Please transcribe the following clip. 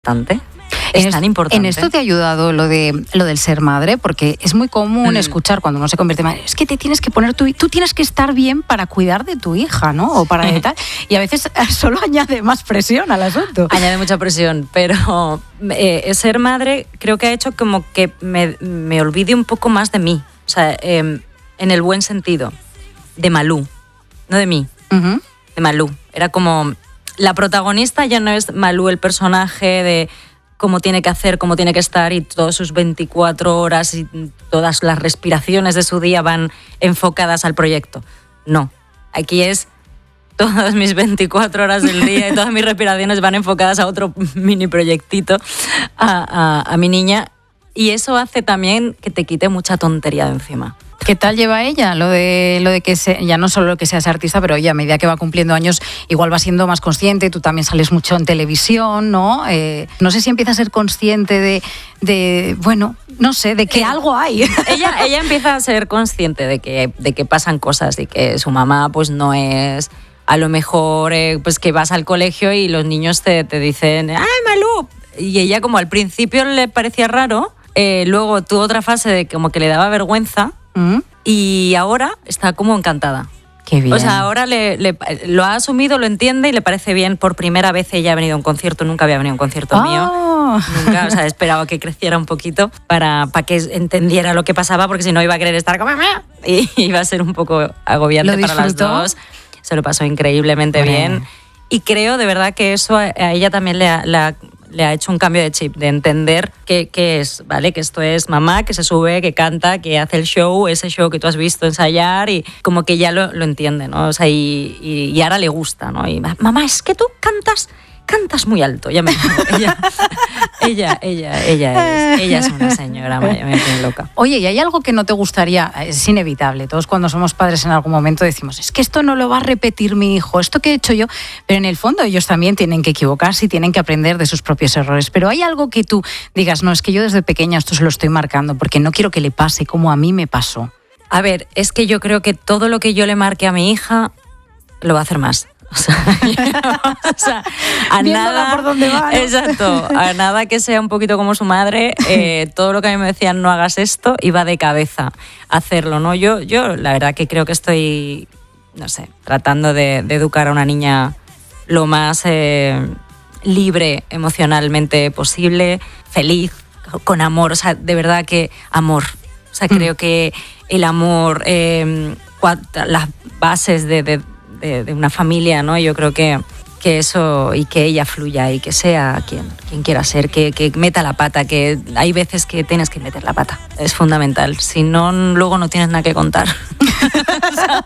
importante. Es tan importante. En esto te ha ayudado lo del ser madre, porque es muy común escuchar cuando uno se convierte en madre, es que te tienes que poner tú tienes que estar bien para cuidar de tu hija, ¿no? O para tal. Y a veces solo añade más presión al asunto. Añade mucha presión, pero ser madre creo que ha hecho como que me olvide un poco más de mí. O sea, en el buen sentido. De Malú, no de mí. Uh-huh. De Malú. Era como... La protagonista ya no es Malú, el personaje de cómo tiene que hacer, cómo tiene que estar y todas sus 24 horas y todas las respiraciones de su día van enfocadas al proyecto. No, aquí es todas mis 24 horas del día y todas mis respiraciones van enfocadas a otro mini proyectito, a mi niña, y eso hace también que te quite mucha tontería de encima. ¿Qué tal lleva ella lo de que ya no solo que seas artista, pero ella a medida que va cumpliendo años igual va siendo más consciente? Tú también sales mucho en televisión, ¿no? No sé si empieza a ser consciente de bueno, no sé, de que algo hay. Ella empieza a ser consciente de que pasan cosas y que su mamá pues no es... A lo mejor pues que vas al colegio y los niños te dicen ¡ay, Malú! Y ella como al principio le parecía raro, luego tuvo otra fase de como que le daba vergüenza. Y ahora está como encantada. Qué bien. O sea, ahora lo ha asumido, lo entiende y le parece bien. Por primera vez ella ha venido a un concierto, nunca había venido a un concierto mío. Nunca, o sea, esperaba que creciera un poquito para que entendiera lo que pasaba, porque si no iba a querer estar como y iba a ser un poco agobiante para las dos. Se lo pasó increíblemente bien. Y creo de verdad que eso a ella también le ha hecho un cambio de chip, de entender qué es, ¿vale? Que esto es mamá, que se sube, que canta, que hace el show, ese show que tú has visto ensayar, y como que ya lo entiende, ¿no? O sea, y ahora le gusta, ¿no? Y mamá, es que tú cantas muy alto. Ya me ella es una señora, me tiene loca. Oye, ¿y hay algo que no te gustaría? Es inevitable, todos cuando somos padres en algún momento decimos, es que esto no lo va a repetir mi hijo, esto que he hecho yo, pero en el fondo ellos también tienen que equivocarse y tienen que aprender de sus propios errores. Pero hay algo que tú digas, no, es que yo desde pequeña esto se lo estoy marcando porque no quiero que le pase como a mí me pasó. A ver, es que yo creo que todo lo que yo le marque a mi hija lo va a hacer más. O sea, a nada por dónde va, ¿no? Exacto, a nada que sea un poquito como su madre, todo lo que a mí me decían no hagas esto, iba de cabeza a hacerlo, ¿no? Yo la verdad que creo que estoy, no sé, tratando de educar a una niña lo más libre emocionalmente posible, feliz, con amor, o sea, de verdad que amor. O sea, creo que el amor, las bases de una familia, ¿no? Yo creo que eso, y que ella fluya y que sea quien quiera ser, que meta la pata, que hay veces que tienes que meter la pata, es fundamental, si no luego no tienes nada que contar.